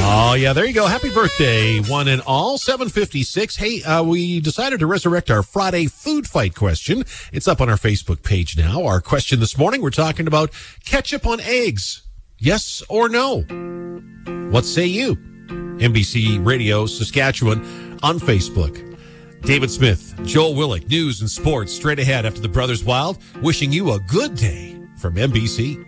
Oh, yeah, there you go. Happy birthday, one and all. 7:56. Hey, we decided to resurrect our Friday food fight question. It's up on our Facebook page now. Our question this morning, we're talking about ketchup on eggs. Yes or no? What say you? NBC Radio Saskatchewan on Facebook. David Smith, Joel Willick, news and sports straight ahead after the Brothers Wild, wishing you a good day from NBC.